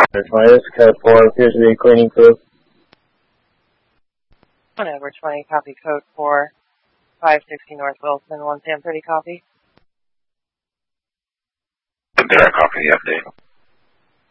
This is code 4, appears to be a cleaning crew. 1 over 20, copy code 4, 560 North Wilson, 1 Sam 30, copy. Did I copy the update?